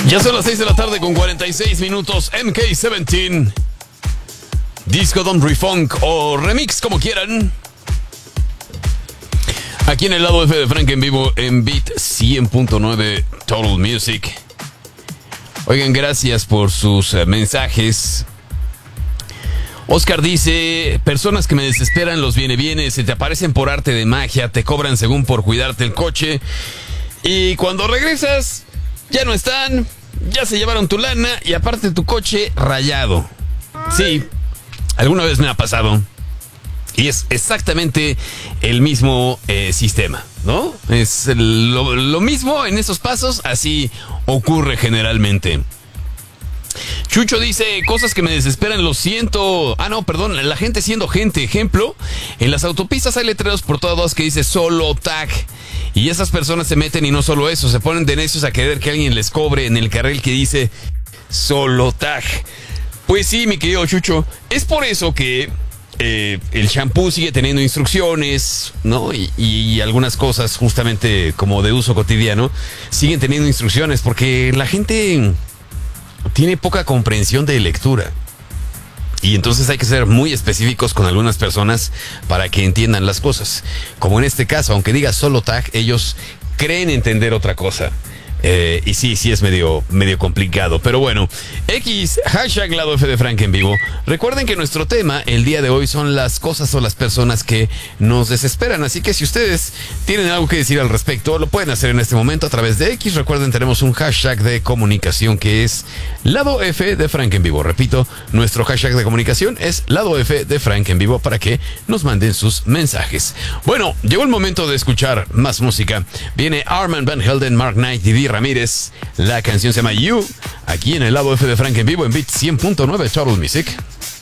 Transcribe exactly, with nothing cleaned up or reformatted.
Ya son las seis de la tarde con cuarenta y seis minutos. M K diecisiete, Disco Don't Refunk o Remix, como quieran. Aquí en el lado F de Frank en vivo en Beat cien punto nueve Total Music. Oigan, gracias por sus uh, mensajes. Oscar dice: personas que me desesperan, los viene viene, se te aparecen por arte de magia, te cobran según por cuidarte el coche, y cuando regresas ya no están, ya se llevaron tu lana y aparte tu coche rayado. Sí, alguna vez me ha pasado. Y es exactamente el mismo eh, sistema, ¿no? Es el, lo, lo mismo en esos pasos, así ocurre generalmente. Chucho dice: cosas que me desesperan, lo siento. Ah, no, perdón, la gente siendo gente. Ejemplo, en las autopistas hay letreros por todos que dice solo tag. Y esas personas se meten y no solo eso, se ponen de necios a querer que alguien les cobre en el carril que dice solo tag. Pues sí, mi querido Chucho, es por eso que eh, el shampoo sigue teniendo instrucciones, ¿no? Y, y algunas cosas justamente como de uso cotidiano siguen teniendo instrucciones porque la gente tiene poca comprensión de lectura. Y entonces hay que ser muy específicos con algunas personas para que entiendan las cosas. Como en este caso, aunque diga solo tag, ellos creen entender otra cosa. Eh, y sí, sí es medio, medio complicado. Pero bueno, X, hashtag lado F de Frank en vivo. Recuerden que nuestro tema el día de hoy son las cosas o las personas que nos desesperan. Así que si ustedes tienen algo que decir al respecto, lo pueden hacer en este momento a través de X. Recuerden, tenemos un hashtag de comunicación que es lado F de Frank en vivo. Repito, nuestro hashtag de comunicación es lado F de Frank en vivo para que nos manden sus mensajes. Bueno, llegó el momento de escuchar más música. Viene Armand Van Helden, Mark Knight y Dee Ramírez. La canción se llama You, aquí en el lado F de Frank en vivo en Beat cien punto nueve Total Music.